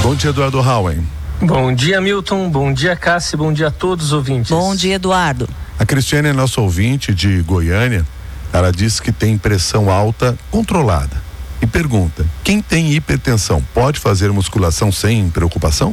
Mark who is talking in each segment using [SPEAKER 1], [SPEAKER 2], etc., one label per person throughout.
[SPEAKER 1] Bom dia, Eduardo Hauen.
[SPEAKER 2] Bom dia, Milton. Bom dia, Cássia. Bom dia a todos os ouvintes.
[SPEAKER 3] Bom dia, Eduardo.
[SPEAKER 1] A Cristiane é nossa ouvinte de Goiânia. Ela disse que tem pressão alta controlada e pergunta: quem tem hipertensão pode fazer musculação sem preocupação?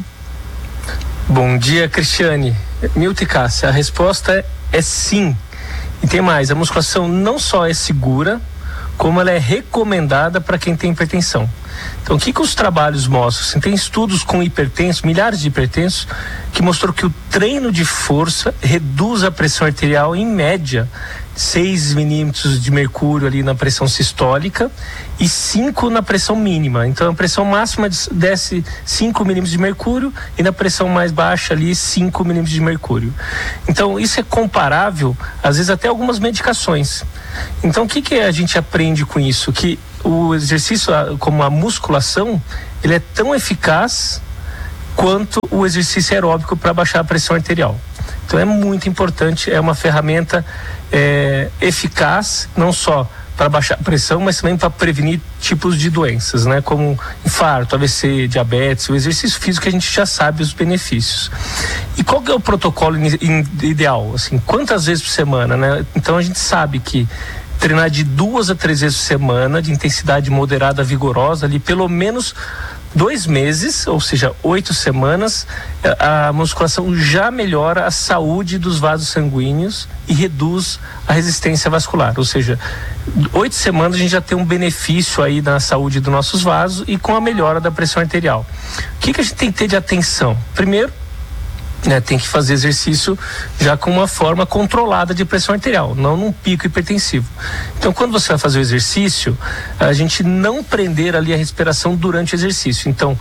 [SPEAKER 2] Bom dia, Cristiane. Milton e Cássia, a resposta é sim. E tem mais, a musculação não só é segura, como ela é recomendada para quem tem hipertensão. Então, o que os trabalhos mostram? Tem estudos com hipertensos, milhares de hipertensos, que mostrou que o treino de força reduz a pressão arterial em média 6 milímetros de mercúrio ali na pressão sistólica e 5 na pressão mínima. Então, a pressão máxima desce 5 milímetros de mercúrio e na pressão mais baixa ali 5 milímetros de mercúrio. Então, isso é comparável, às vezes, até algumas medicações. Então, o que a gente aprende com isso? Que o exercício, como a musculação, ele é tão eficaz quanto o exercício aeróbico para baixar a pressão arterial. Então é muito importante, é uma ferramenta eficaz, não só para baixar a pressão, mas também para prevenir tipos de doenças, né? Como infarto, AVC, diabetes. O exercício físico a gente já sabe os benefícios. E qual que é o protocolo ideal? Assim, quantas vezes por semana, né? Então a gente sabe que treinar de 2 a 3 vezes por semana, de intensidade moderada, vigorosa, ali pelo menos 2 meses, ou seja, 8 semanas, a musculação já melhora a saúde dos vasos sanguíneos e reduz a resistência vascular. Ou seja, 8 semanas a gente já tem um benefício aí na saúde dos nossos vasos e com a melhora da pressão arterial. O que a gente tem que ter de atenção? Primeiro, tem que fazer exercício já com uma forma controlada de pressão arterial, não num pico hipertensivo. Então, quando você vai fazer o exercício, a gente não prender ali a respiração durante o exercício. Então,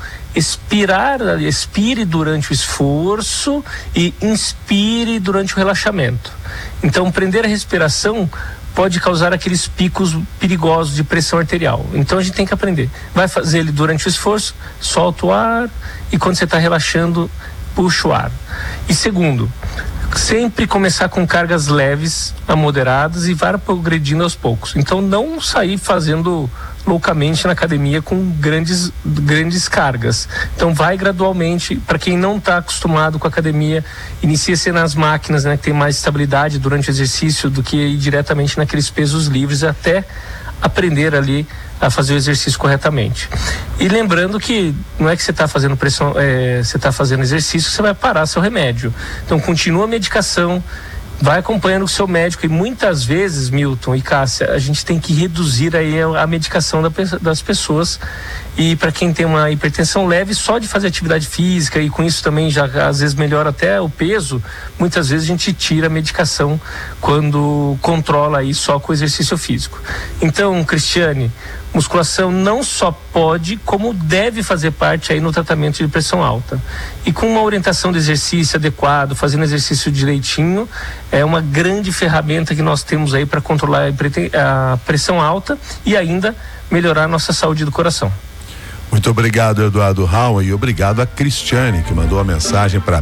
[SPEAKER 2] expire durante o esforço e inspire durante o relaxamento. Então, prender a respiração pode causar aqueles picos perigosos de pressão arterial. Então a gente tem que aprender. Vai fazer ele durante o esforço, solta o ar e quando você está relaxando, puxa o ar. E segundo, sempre começar com cargas leves a moderadas e vai progredindo aos poucos. Então não sair fazendo loucamente na academia com grandes cargas. Então vai gradualmente. Para quem não está acostumado com a academia, inicia-se nas máquinas, né, que tem mais estabilidade durante o exercício do que ir diretamente naqueles pesos livres até aprender ali a fazer o exercício corretamente. E lembrando que não é que você está fazendo pressão, você está fazendo exercício, você vai parar seu remédio. Então continua a medicação, vai acompanhando o seu médico e muitas vezes, Milton e Cássia, a gente tem que reduzir aí a medicação das pessoas. E para quem tem uma hipertensão leve, só de fazer atividade física e com isso também já às vezes melhora até o peso, muitas vezes a gente tira a medicação quando controla aí só com o exercício físico. Então, Cristiane, musculação não só pode, como deve fazer parte aí no tratamento de pressão alta. E com uma orientação de exercício adequado, fazendo exercício direitinho, é uma grande ferramenta que nós temos aí para controlar a pressão alta e ainda melhorar a nossa saúde do coração.
[SPEAKER 1] Muito obrigado, Eduardo Hauen, e obrigado a Cristiane, que mandou a mensagem para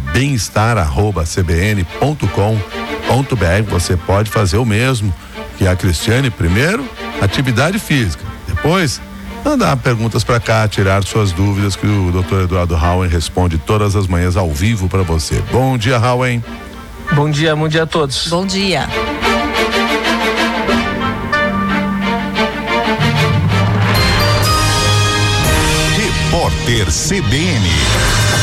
[SPEAKER 1] bem-estar@cbn.com.br. Você pode fazer o mesmo que a Cristiane. Primeiro, atividade física. Depois, mandar perguntas para cá, tirar suas dúvidas, que o Dr. Eduardo Hauen responde todas as manhãs ao vivo para você. Bom dia, Hauen.
[SPEAKER 2] Bom dia a todos.
[SPEAKER 3] Bom dia.
[SPEAKER 4] Repórter CBN.